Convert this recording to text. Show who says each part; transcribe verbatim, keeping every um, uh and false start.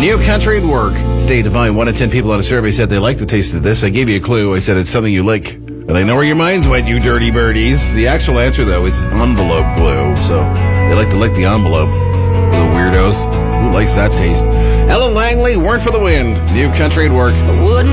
Speaker 1: New country at work. Stay divine. One in ten people on a survey said they like the taste of this. I gave you a clue. I said it's something you like. And I know where your minds went, you dirty birdies. The actual answer, though, is envelope glue. So they like to lick the envelope. The weirdos. Who likes that taste? Ellen Langley, Weren't for the Wind. New country at work.
Speaker 2: Wouldn't